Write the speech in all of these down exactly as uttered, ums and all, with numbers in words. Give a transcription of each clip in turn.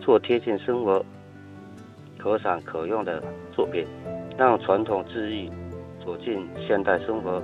做贴近生活、可赏可用的作品，让传统技艺走进现代生活。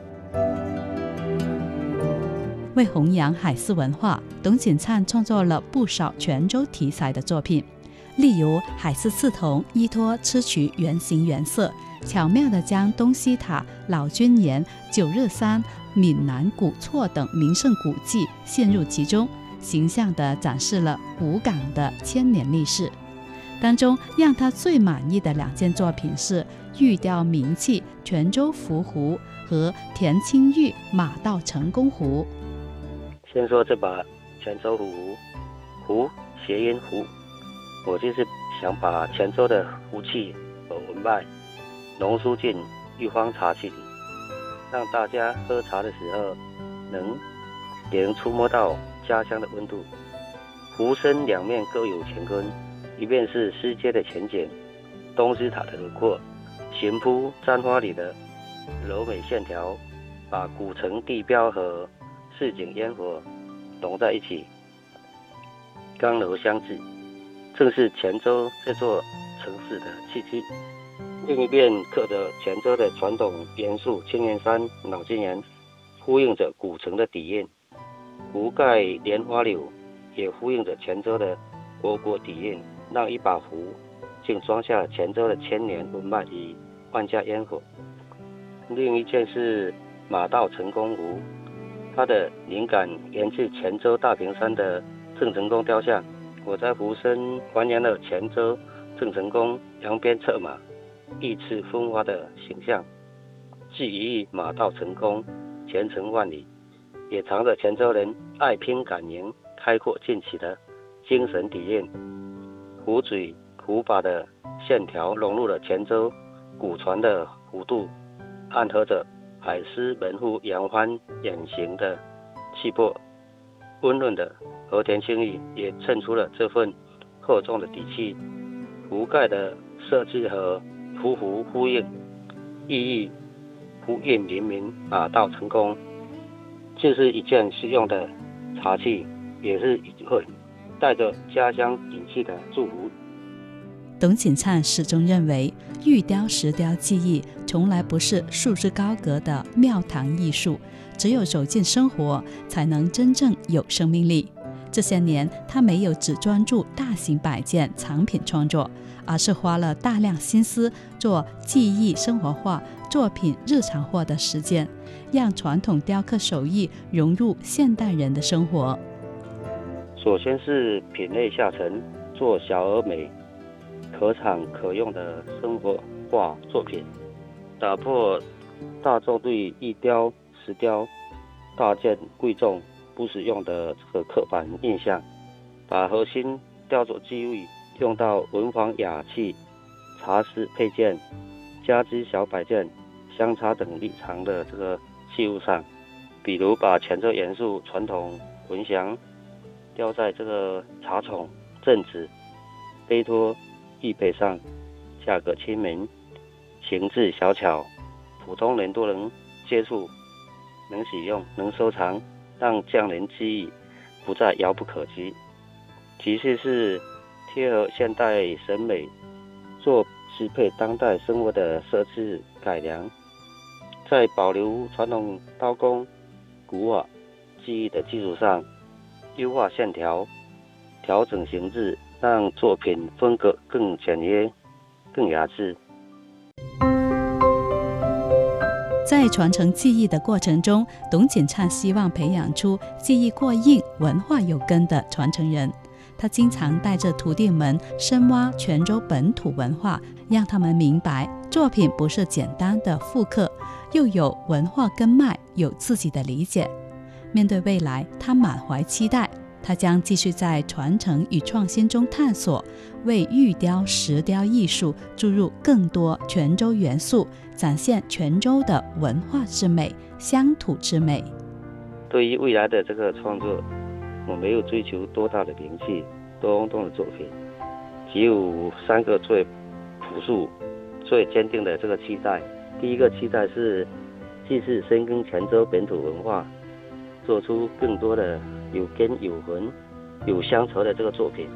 为弘扬海丝文化，董锦灿创作了不少泉州题材的作品，例如海丝刺桐依托砗磲原形原色，巧妙地将东西塔、老君岩、九日山、闽南古厝等名胜古迹陷入其中，形象地展示了古港的千年历史。当中让他最满意的两件作品是玉雕名器泉州福湖和田青玉马道成功壶。 先说这把泉州湖，湖谐音湖，我就是想把泉州的湖气和文脉浓缩进玉芳茶器里，让大家喝茶的时候能也能触摸到家乡的温度。湖身两面各有乾坤，一面是诗街的前景，东西塔的轮廓，行铺簪花里的柔美线条，把古城地标和市井烟火融在一起，刚柔相济，正是泉州这座城市的气息。另一边刻着泉州的传统元素青岩山、老君岩，呼应着古城的底蕴。壶盖莲花柳也呼应着泉州的国国底蕴，让一把壶竟装下泉州的千年文脉与万家烟火。另一件是马道成功壶，它的灵感源自泉州大坪山的郑成功雕像。我在壶身还原了泉州郑成功扬鞭策马、义翅风华的形象，既寓意马到成功、前程万里，也藏着泉州人爱拼敢赢、开阔进取的精神底蕴。壶嘴、壶把的线条融入了泉州古传的弧度，暗合着海丝门户扬帆远行的气魄。温润的和田青玉也衬出了这份厚重的底气。壶盖的设计和壶壶呼应，意义呼应明明，马到成功。这是一件实用的茶器，也是一份带着家乡底气的祝福。 董锦灿始终认为，玉雕石雕技艺从来不是束之高阁的庙堂艺术，只有走进生活，才能真正有生命力。这些年，他没有只专注大型摆件藏品创作，而是花了大量心思做技艺生活化、作品日常化的实践，让传统雕刻手艺融入现代人的生活。 首先是品类下沉，做小而美、可赏可用的生活化作品，打破大众对玉雕、石雕大件贵重不实用的这个刻板印象，把核心雕琢技艺用到文房雅器、茶食配件、家居小摆件、香茶等日常的这个器物上。比如把泉州元素传统文祥雕在这个茶宠、镇子、杯托、玉杯上，价格亲民，形制小巧，普通人都能接触、能使用、能收藏，让匠人技艺不再遥不可及。其次是贴合现代审美，做适配当代生活的设计改良，在保留传统刀工、古瓦技艺的基础上，优化线条，调整形制，让作品风格更简约、更雅致。 在传承技艺的过程中，董锦灿希望培养出技艺过硬、文化有根的传承人。他经常带着徒弟们深挖泉州本土文化，让他们明白作品不是简单的复刻，又有文化根脉，有自己的理解。面对未来，他满怀期待，他将继续在传承与创新中探索，为玉雕、石雕艺术注入更多泉州元素，展现泉州的文化之美、乡土之美。 对于未来的这个创作，我没有追求多大的名气、多轰动的作品，只有三个最朴素、最坚定的这个期待。第一个期待是继续深耕泉州本土文化，做出更多的有根有魂、有乡愁的这个作品。